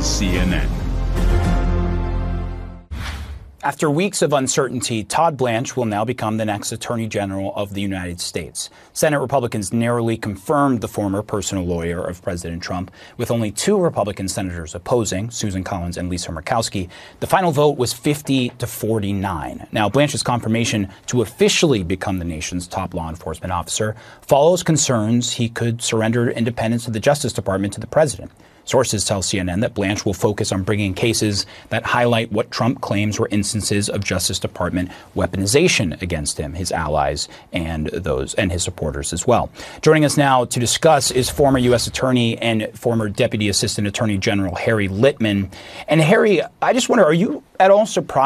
is CNN. After weeks of uncertainty, Todd Blanche will now become the next Attorney General of the United States. Senate Republicans narrowly confirmed the former personal lawyer of President Trump, with only 2 Republican senators opposing, Susan Collins and Lisa Murkowski. The final vote was 50-49. Now, Blanche's confirmation to officially become the nation's top law enforcement officer follows concerns he could surrender independence of the Justice Department to the president. Sources tell CNN that Blanche will focus on bringing cases that highlight what Trump claims were instances of Justice Department weaponization against him, his allies, and his supporters as well. Joining us now to discuss is former U.S. Attorney and former Deputy Assistant Attorney General Harry Litman. And Harry, I just wonder, are you at all surprised